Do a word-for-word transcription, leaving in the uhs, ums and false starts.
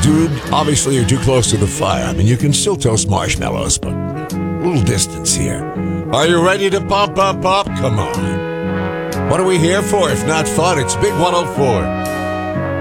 Dude, obviously you're too close to the fire. I mean, you can still toast marshmallows, but a little distance here. Are you ready to pump, pump, pump? Come on. What are we here for if not fun? It's Big one oh four.